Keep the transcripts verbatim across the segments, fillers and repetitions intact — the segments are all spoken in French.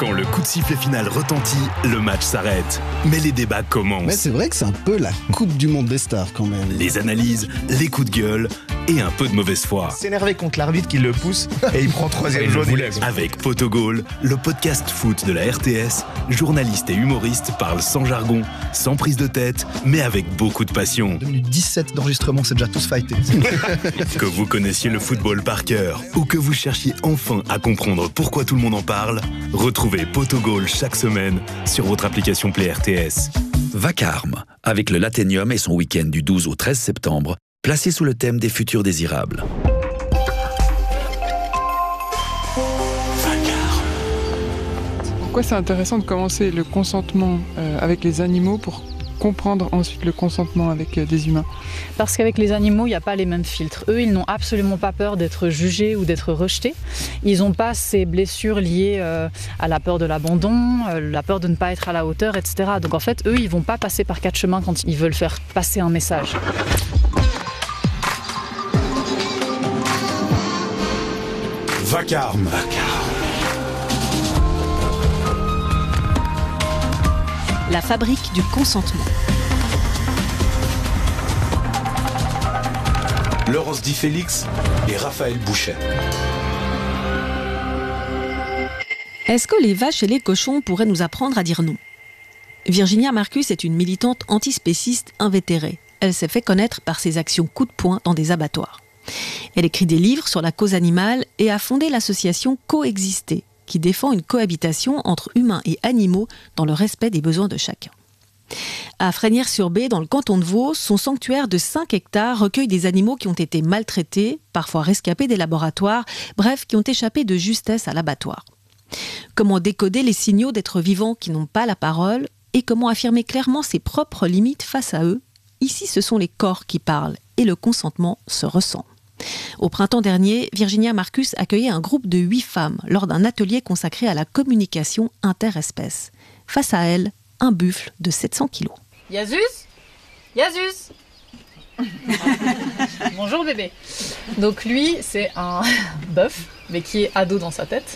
Quand le coup de sifflet final retentit, le match s'arrête. Mais les débats commencent. Mais c'est vrai que c'est un peu la Coupe du Monde des stars quand même. Les analyses, les coups de gueule et un peu de mauvaise foi. S'énerver contre l'arbitre qui le pousse et il prend troisième jaune. Avec Potogol, le podcast foot de la R T S, journalistes et humoristes parlent sans jargon, sans prise de tête, mais avec beaucoup de passion. deux minutes dix-sept d'enregistrement, c'est déjà tous fightés. Que vous connaissiez le football par cœur ou que vous cherchiez enfin à comprendre pourquoi tout le monde en parle, retrouvez Potogol chaque semaine sur votre application Play R T S. Vacarme, avec le Laténium et son week-end du douze au treize septembre, placé sous le thème des futurs désirables. Pourquoi c'est intéressant de commencer le consentement euh, avec les animaux pour comprendre ensuite le consentement avec euh, des humains? Parce qu'avec les animaux, il n'y a pas les mêmes filtres. Eux, ils n'ont absolument pas peur d'être jugés ou d'être rejetés. Ils n'ont pas ces blessures liées euh, à la peur de l'abandon, euh, la peur de ne pas être à la hauteur, et cetera. Donc en fait, eux, ils ne vont pas passer par quatre chemins quand ils veulent faire passer un message. Vacarme. La fabrique du consentement. Laurence Di Félix et Raphaël Bouchet. Est-ce que les vaches et les cochons pourraient nous apprendre à dire non ? Virginia Marcus est une militante antispéciste invétérée. Elle s'est fait connaître par ses actions coup de poing dans des abattoirs. Elle écrit des livres sur la cause animale et a fondé l'association Coexister, qui défend une cohabitation entre humains et animaux dans le respect des besoins de chacun. À Fresnières-sur-Bée, dans le canton de Vaud, son sanctuaire de cinq hectares recueille des animaux qui ont été maltraités, parfois rescapés des laboratoires, bref, qui ont échappé de justesse à l'abattoir. Comment décoder les signaux d'êtres vivants qui n'ont pas la parole et comment affirmer clairement ses propres limites face à eux ? Ici, ce sont les corps qui parlent et le consentement se ressent. Au printemps dernier, Virginia Marcus accueillait un groupe de huit femmes lors d'un atelier consacré à la communication interespèces. Face à elle, un buffle de sept cents kilos. Yazus Yazus Bonjour bébé. Donc lui, c'est un bœuf, mais qui est ado dans sa tête.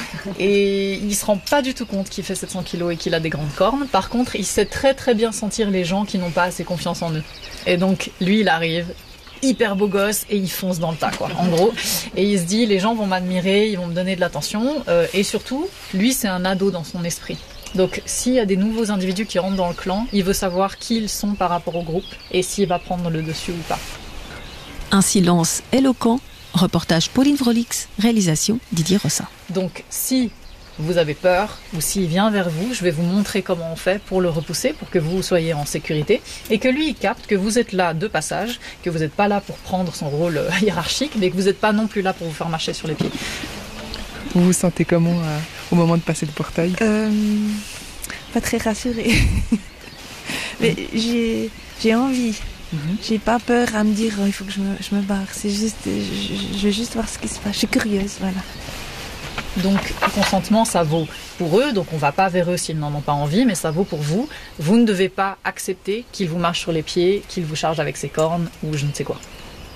Et il se rend pas du tout compte qu'il fait sept cents kilos et qu'il a des grandes cornes. Par contre, il sait très très bien sentir les gens qui n'ont pas assez confiance en eux. Et donc, lui, il arrive hyper beau gosse et il fonce dans le tas, quoi, en gros. Et il se dit, les gens vont m'admirer, ils vont me donner de l'attention. Euh, et surtout, lui, c'est un ado dans son esprit. Donc, s'il y a des nouveaux individus qui rentrent dans le clan, il veut savoir qui ils sont par rapport au groupe et s'il va prendre le dessus ou pas. Un silence éloquent. Reportage Pauline Vrolix, réalisation Didier Rossa. Donc, si vous avez peur ou s'il vient vers vous, je vais vous montrer comment on fait pour le repousser, pour que vous soyez en sécurité et que lui, il capte que vous êtes là de passage, que vous n'êtes pas là pour prendre son rôle hiérarchique, mais que vous n'êtes pas non plus là pour vous faire marcher sur les pieds. Vous vous sentez comment euh, au moment de passer le portail ? euh, Pas très rassurée. Mais j'ai, j'ai envie. Mm-hmm. J'ai pas peur à me dire oh, il faut que je me, je me barre. C'est juste, je, je veux juste voir ce qui se passe. Je suis curieuse, voilà. Donc, le consentement, ça vaut pour eux, donc on va pas vers eux s'ils n'en ont pas envie, mais ça vaut pour vous. Vous ne devez pas accepter qu'ils vous marchent sur les pieds, qu'ils vous chargent avec ses cornes ou je ne sais quoi. Ok ?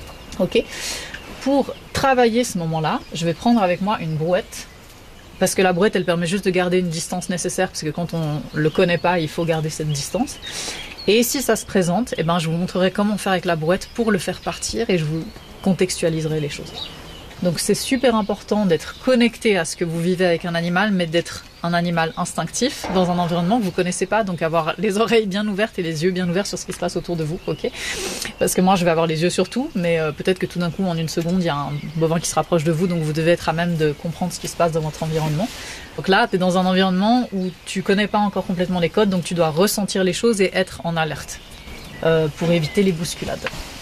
Pour travailler ce moment-là, je vais prendre avec moi une brouette, parce que la brouette, elle permet juste de garder une distance nécessaire, parce que quand on le connaît pas, il faut garder cette distance. Et si ça se présente, eh ben, je vous montrerai comment faire avec la brouette pour le faire partir et je vous contextualiserai les choses. Donc c'est super important d'être connecté à ce que vous vivez avec un animal, mais d'être un animal instinctif dans un environnement que vous connaissez pas, donc avoir les oreilles bien ouvertes et les yeux bien ouverts sur ce qui se passe autour de vous, ok ? Parce que moi je vais avoir les yeux sur tout, mais euh, peut-être que tout d'un coup en une seconde il y a un bovin qui se rapproche de vous, donc vous devez être à même de comprendre ce qui se passe dans votre environnement. Donc là tu es dans un environnement où tu connais pas encore complètement les codes, donc tu dois ressentir les choses et être en alerte euh, pour éviter les bousculades.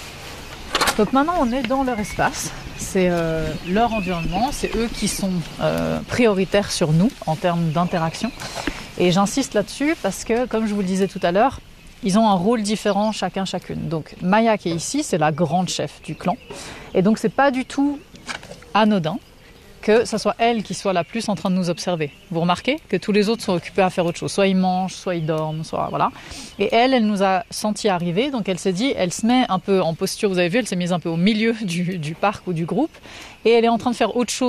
Donc maintenant on est dans leur espace, c'est euh, leur environnement, c'est eux qui sont euh, prioritaires sur nous en termes d'interaction. Et j'insiste là-dessus parce que, comme je vous le disais tout à l'heure, ils ont un rôle différent chacun chacune. Donc Maya qui est ici, c'est la grande chef du clan. Et donc c'est pas du tout anodin que ce soit elle qui soit la plus en train de nous observer. Vous remarquez que tous les autres sont occupés à faire autre chose. Soit ils mangent, soit ils dorment, soit voilà. Et elle, elle nous a senti arriver, donc elle s'est dit, elle se met un peu en posture, vous avez vu, elle s'est mise un peu au milieu du, du parc ou du groupe, et elle est en train de faire autre chose.